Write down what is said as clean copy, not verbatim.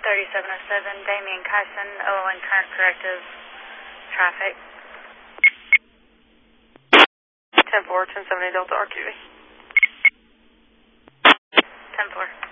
3707, Damien Kyson, OLN current corrective traffic. 10-4, 1070 Delta RQV. 10-4.